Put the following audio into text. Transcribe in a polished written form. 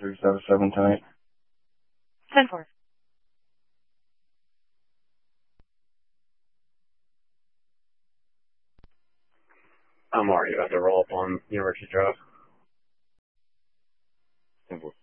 377 tonight. 10-4. I'm already about to roll up on University Drive. 10-4.